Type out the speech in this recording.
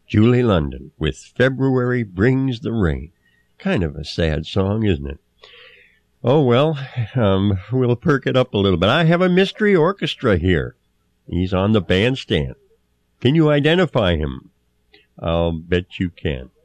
Julie London with February Brings the Rain. Kind of a sad song, isn't it? Oh, well, we'll perk it up a little bit. I have a mystery orchestra here. He's on the bandstand. Can you identify him? I'll bet you can.